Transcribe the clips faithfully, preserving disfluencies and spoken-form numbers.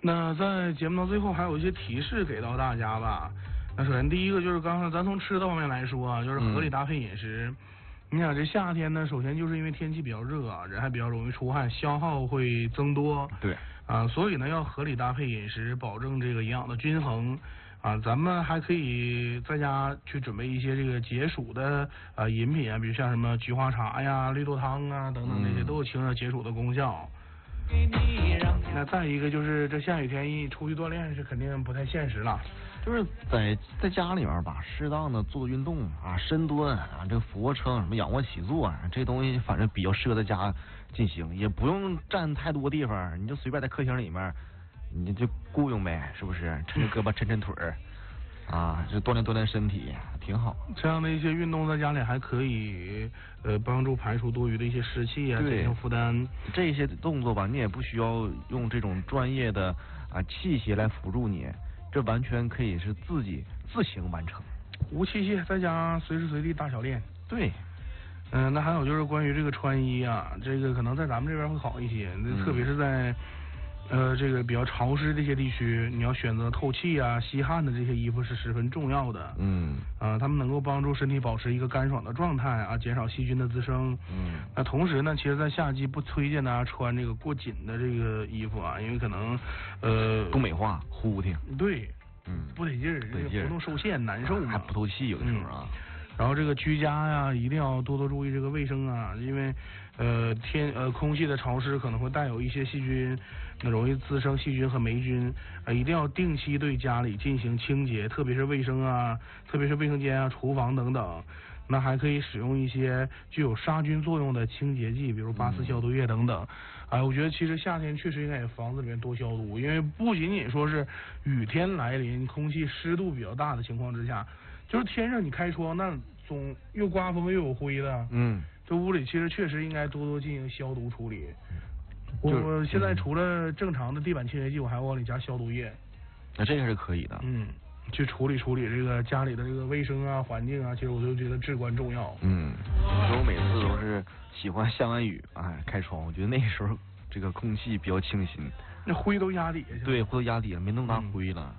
那在节目的最后还有一些提示给到大家吧。那首先第一个就是刚才咱从吃的方面来说啊，就是合理搭配饮食。嗯、你想这夏天呢，首先就是因为天气比较热啊，人还比较容易出汗，消耗会增多。 对。 啊，所以呢要合理搭配饮食，保证这个营养的均衡。啊，咱们还可以在家去准备一些这个解暑的呃饮品啊，比如像什么菊花茶呀、绿豆汤啊等等，这些都有清热解暑的功效。那再一个就是这下雨天一出去锻炼是肯定不太现实了， 就是在在家里面吧，适当的做运动啊，深蹲啊，这个俯卧撑什么仰卧起坐啊，这东西反正比较适合在家进行，也不用占太多地方，你就随便在客厅里面，你就雇佣呗，是不是？抻抻胳膊，抻抻腿儿。啊，就锻炼锻炼身体，挺好。 这样的一些运动在家里还可以呃帮助排除多余的一些湿气啊，减轻负担。 这些动作吧，你也不需要用这种专业的啊器械来辅助你，这完全可以是自己自行完成。 无器械，在家随时随地大小练。 对。 嗯、呃，那还有就是关于这个穿衣啊，这个可能在咱们这边会好一些，嗯、特别是在。呃，这个比较潮湿这些地区，你要选择透气啊、吸汗的这些衣服是十分重要的。 嗯。 啊、呃，它们能够帮助身体保持一个干爽的状态啊，减少细菌的滋生。 嗯。 那同时呢，其实，在夏季不推荐大家穿这个过紧的这个衣服啊，因为可能呃东北话呼挺。 对。 嗯。 不得劲儿，这个活动受限，难受嘛。 还不透气，有的时候啊。 嗯然后这个居家呀，一定要多多注意这个卫生啊，因为呃天呃空气的潮湿可能会带有一些细菌，那容易滋生细菌和霉菌啊、呃，一定要定期对家里进行清洁，特别是卫生啊，特别是卫生间啊、厨房等等。那还可以使用一些具有杀菌作用的清洁剂，比如八四消毒液等等。哎、嗯，我觉得其实夏天确实应该房子里面多消毒，因为不仅仅说是雨天来临，空气湿度比较大的情况之下，就是天上你开窗，那总又刮风又有灰的。 嗯， 这屋里其实确实应该多多进行消毒处理。我现在除了正常的地板清洁剂，我还往里加消毒液。 那这个是可以的。 嗯。去处理处理这个家里的这个卫生啊、环境啊，其实我就觉得至关重要。 嗯，所以我每次都是喜欢下完雨，哎，开窗，我觉得那时候这个空气比较清新， 那灰都压底下。 对，灰都压底下，没那么大灰了。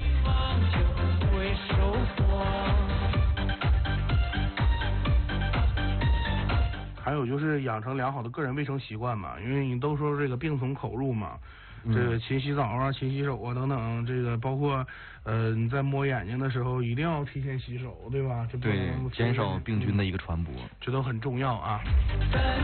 还有就是养成良好的个人卫生习惯嘛，因为你都说这个病从口入嘛。这个勤洗澡啊、勤洗手啊等等，这个包括呃你在摸眼睛的时候一定要提前洗手，对吧？这对，减少病菌的一个传播， 这都很重要啊。